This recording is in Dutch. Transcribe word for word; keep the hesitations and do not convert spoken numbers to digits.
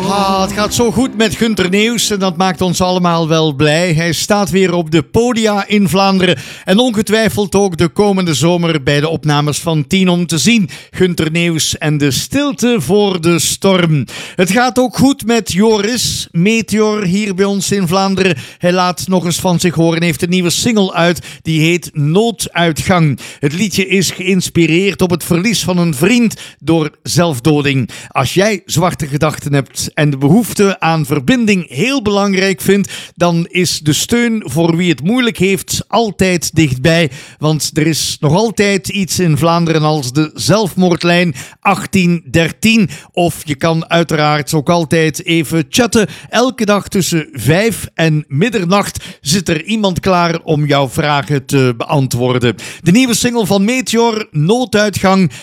Ah, het gaat zo goed met Gunter Neus en dat maakt ons allemaal wel blij. Hij staat weer op de podia in Vlaanderen en ongetwijfeld ook de komende zomer bij de opnames van Tien om te zien. Gunter Neus en de stilte voor de storm. Het gaat ook goed met Joris, Meteor, hier bij ons in Vlaanderen. Hij laat nog eens van zich horen en heeft een nieuwe single uit, die heet Nooduitgang. Het liedje is geïnspireerd op het verlies van een vriend door zelfdoding. Als jij zwarte gedachten hebt en de behoefte aan verbinding heel belangrijk vindt, dan is de steun voor wie het moeilijk heeft altijd dichtbij. Want er is nog altijd iets in Vlaanderen als de zelfmoordlijn achttien dertien. Of je kan uiteraard ook altijd even chatten. Elke dag tussen vijf en middernacht zit er iemand klaar om jouw vragen te beantwoorden. De nieuwe single van Meteor, Nooduitgang,